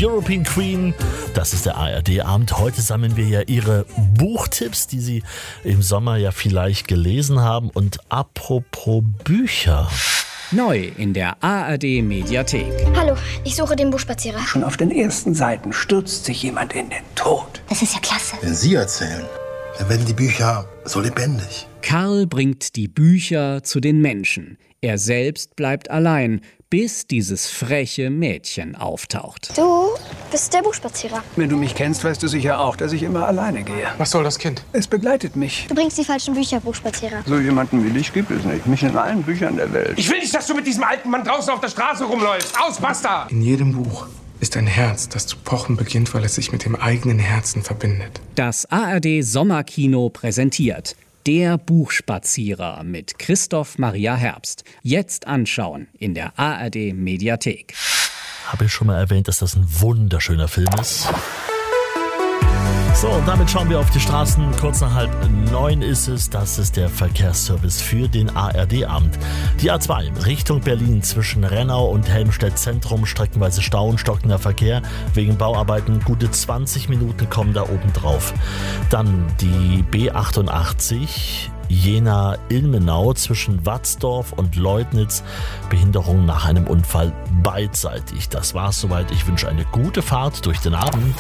European Queen. Das ist der ARD-Abend. Heute sammeln wir ja Ihre Buchtipps, die Sie im Sommer ja vielleicht gelesen haben. Und apropos Bücher. Neu in der ARD-Mediathek. Hallo, ich suche den Buchspazierer. Schon auf den ersten Seiten stürzt sich jemand in den Tod. Das ist ja klasse. Wenn Sie erzählen, dann werden die Bücher so lebendig. Karl bringt die Bücher zu den Menschen. Er selbst bleibt allein, bis dieses freche Mädchen auftaucht. Du bist der Buchspazierer. Wenn du mich kennst, weißt du sicher auch, dass ich immer alleine gehe. Was soll das Kind? Es begleitet mich. Du bringst die falschen Bücher, Buchspazierer. So jemanden wie dich gibt es nicht. Mich in allen Büchern der Welt. Ich will nicht, dass du mit diesem alten Mann draußen auf der Straße rumläufst. Aus, basta! In jedem Buch ist ein Herz, das zu pochen beginnt, weil es sich mit dem eigenen Herzen verbindet. Das ARD Sommerkino präsentiert Der Buchspazierer mit Christoph Maria Herbst. Jetzt anschauen in der ARD Mediathek. Habe ich schon mal erwähnt, dass das ein wunderschöner Film ist. So, und damit schauen wir auf die Straßen. Kurz nach 8:30 ist es. Das ist der Verkehrsservice für den ARD-Abend. Die A2 Richtung Berlin zwischen Rennau und Helmstedt Zentrum. Streckenweise Stau und stockender Verkehr. Wegen Bauarbeiten gute 20 Minuten kommen da oben drauf. Dann die B88 Jena-Ilmenau zwischen Watzdorf und Leutnitz. Behinderung nach einem Unfall beidseitig. Das war's soweit. Ich wünsche eine gute Fahrt durch den Abend.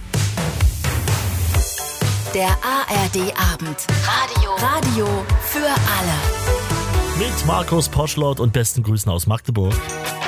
Der ARD-Abend. Radio für alle. Mit Markus Poschlott und besten Grüßen aus Magdeburg.